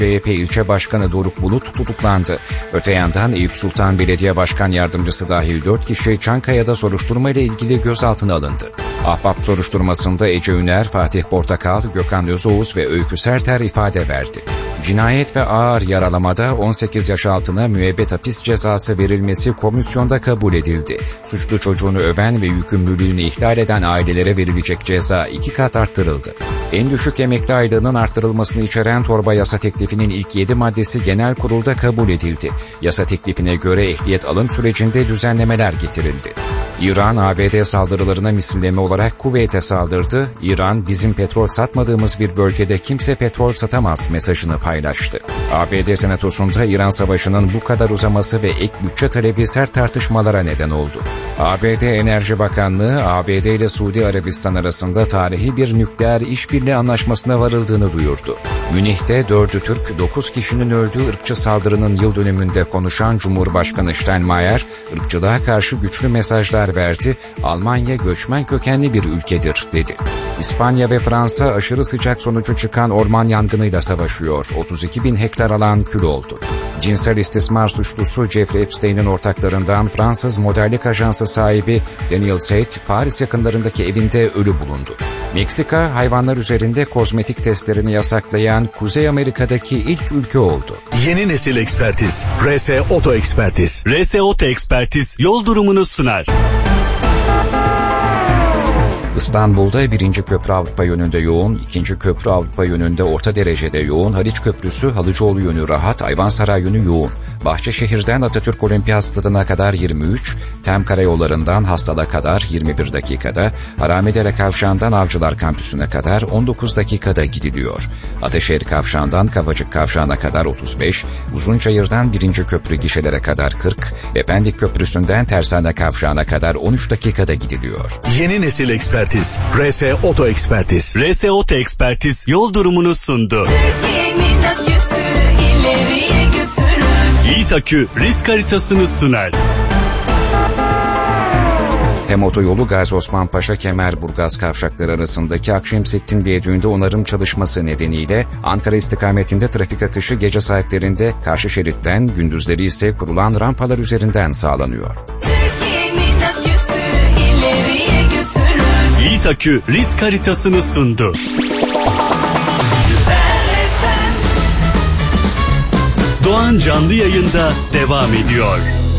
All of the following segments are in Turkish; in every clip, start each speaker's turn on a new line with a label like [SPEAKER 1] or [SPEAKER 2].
[SPEAKER 1] CHP ilçe başkanı Doruk Bulut tutuklandı. Öte yandan Eyüp Sultan Belediye Başkan Yardımcısı dahil 4 kişi Çankaya'da soruşturma ile ilgili gözaltına alındı. Ahbap soruşturmasında Ece Üner, Fatih Portakal, Gökhan Özoğuz ve Öykü Serter ifade verdi. Cinayet ve ağır yaralamada 18 yaş altına müebbet hapis cezası verilmesi komisyonda kabul edildi. Suçlu çocuğunu öven ve yükümlülüğünü ihlal eden ailelere verilecek ceza 2 kat arttırıldı. En düşük emekli aylığının arttırılmasını içeren torba yasa teklifinin ilk 7 maddesi genel kurulda kabul edildi. Yasa teklifine göre ehliyet alım sürecinde düzenlemeler getirildi. İran, ABD saldırılarına misilleme olarak Kuveyt'e saldırdı. İran, bizim petrol satmadığımız bir bölgede kimse petrol satamaz mesajını paylaştı. ABD Senatosu'nda İran Savaşı'nın bu kadar uzaması ve ek bütçe talebi sert tartışmalara neden oldu. ABD Enerji Bakanlığı, ABD ile Suudi Arabistan arasında tarihi bir nükleer işbirliği anlaşmasına varıldığını duyurdu. Münih'te 4'ü Türk, 9 kişinin öldüğü ırkçı saldırının yıl dönümünde konuşan Cumhurbaşkanı Steinmeier, ırkçılığa karşı güçlü mesajlar verdi, Almanya göçmen kökenli bir ülkedir dedi. İspanya ve Fransa aşırı sıcak sonucu çıkan orman yangınıyla savaşıyor. 32 bin hektar alan kül oldu. Cinsel istismar suçlusu Jeffrey Epstein'in ortaklarından Fransız modellik ajansı sahibi Daniel Said, Paris yakınlarındaki evinde ölü bulundu. Meksika, hayvanlar üzerinde kozmetik testlerini yasaklayan Kuzey Amerika'daki ilk ülke oldu.
[SPEAKER 2] Yeni nesil ekspertiz. RS Oto Ekspertiz. RS Oto Ekspertiz yol durumunu sunar.
[SPEAKER 1] İstanbul'da 1. köprü Avrupa yönünde yoğun, 2. köprü Avrupa yönünde orta derecede yoğun, Haliç Köprüsü Halıcıoğlu yönü rahat, Ayvansaray yönü yoğun. Bahçeşehir'den Atatürk Olimpiyat Stadı'na kadar 23, Tem Karayolları'ndan Hastal'a kadar 21 dakikada, Haramidere Kavşağı'ndan Avcılar Kampüsü'ne kadar 19 dakikada gidiliyor. Ateşehir Kavşağı'ndan Kavacık Kavşağı'na kadar 35, Uzunçayır'dan 1. köprü gişelere kadar 40 ve Pendik Köprüsü'nden Tersane Kavşağı'na kadar 13 dakikada gidiliyor.
[SPEAKER 2] Yeni nesil ekspertiz. RS Oto Ekspertiz. RS Oto Ekspertiz yol durumunu sundu.
[SPEAKER 3] Türkiye'nin aküsü ileriye götürür.
[SPEAKER 2] Yiğit Akü risk haritasını sunar.
[SPEAKER 1] Hem otoyolu Gazi Osman Paşa Kemerburgaz kavşakları arasındaki Akşemseddin Viyadüğü'nde onarım çalışması nedeniyle Ankara istikametinde trafik akışı gece saatlerinde karşı şeritten, gündüzleri ise kurulan rampalar üzerinden sağlanıyor.
[SPEAKER 3] Türkiye'nin aküsü ileriye götürür.
[SPEAKER 2] Yiğit Akü risk haritasını sundu. Doğan canlı yayında devam ediyor.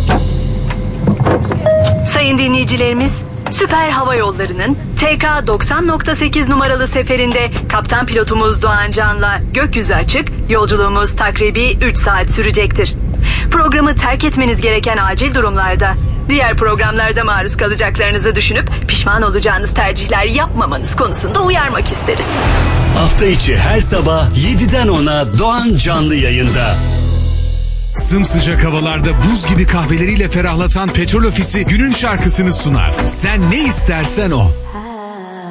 [SPEAKER 4] Sayın dinleyicilerimiz, Süper Hava Yolları'nın TK 90.8 numaralı seferinde kaptan pilotumuz Doğan Can'la gökyüzü açık, yolculuğumuz takribi 3 saat sürecektir. Programı terk etmeniz gereken acil durumlarda, diğer programlarda maruz kalacaklarınızı düşünüp pişman olacağınız tercihler yapmamanız konusunda uyarmak isteriz.
[SPEAKER 2] Hafta içi her sabah 7'den 10'a Doğan canlı yayında.
[SPEAKER 5] Sımsıcak havalarda buz gibi kahveleriyle ferahlatan Petrol Ofisi günün şarkısını sunar. Sen ne istersen o.